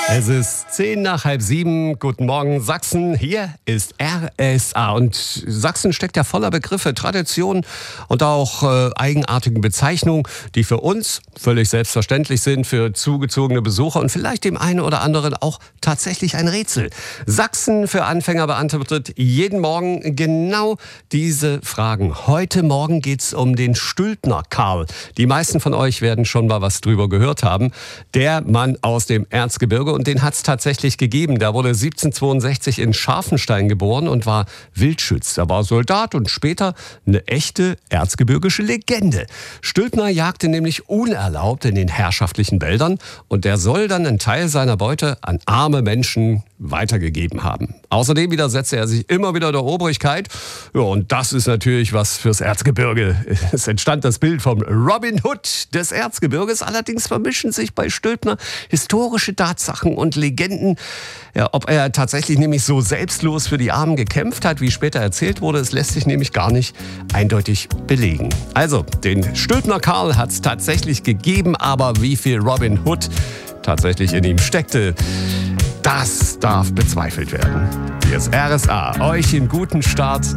Es ist 6:10. Guten Morgen, Sachsen. Hier ist RSA. Und Sachsen steckt ja voller Begriffe, Traditionen und auch eigenartigen Bezeichnungen, die für uns völlig selbstverständlich sind, für zugezogene Besucher und vielleicht dem einen oder anderen auch tatsächlich ein Rätsel. Sachsen für Anfänger beantwortet jeden Morgen genau diese Fragen. Heute Morgen geht's um den Stülpner Karl. Die meisten von euch werden schon mal was drüber gehört haben. Der Mann aus dem Erzgebirge. Und den hat es tatsächlich gegeben. Der wurde 1762 in Scharfenstein geboren und war Wildschütz. Er war Soldat und später eine echte erzgebirgische Legende. Stülpner jagte nämlich unerlaubt in den herrschaftlichen Wäldern und der soll dann einen Teil seiner Beute an arme Menschen weitergegeben haben. Außerdem widersetzte er sich immer wieder der Obrigkeit. Ja, und das ist natürlich was fürs Erzgebirge. Es entstand das Bild vom Robin Hood des Erzgebirges. Allerdings vermischen sich bei Stülpner historische Tatsachen und Legenden. Ja, ob er tatsächlich nämlich so selbstlos für die Armen gekämpft hat, wie später erzählt wurde, es lässt sich nämlich gar nicht eindeutig belegen. Also, den Stülpner Karl hat es tatsächlich gegeben, aber wie viel Robin Hood tatsächlich in ihm steckte, das darf bezweifelt werden. Hier ist RSA. Euch einen guten Start